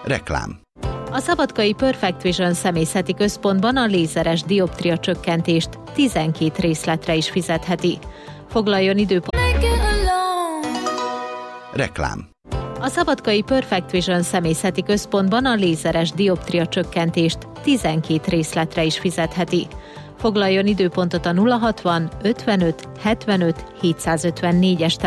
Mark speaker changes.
Speaker 1: Reklám.
Speaker 2: A szabadkai Perfect Vision személyzeti központban a lézeres dioptria csökkentést 12 részletre is fizetheti. Foglaljon időpontot.
Speaker 1: Reklám.
Speaker 2: A szabadkai Perfect Vision személyzeti központban a lézeres dioptria csökkentést 12 részletre is fizetheti. Foglaljon időpontot a 060 55 75 754-es